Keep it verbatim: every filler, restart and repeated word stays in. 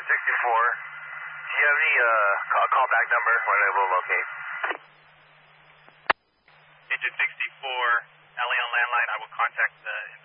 sixty-four. Do you have any uh, call, call back number when I will locate? Agent sixty-four, L A on landline. I will contact the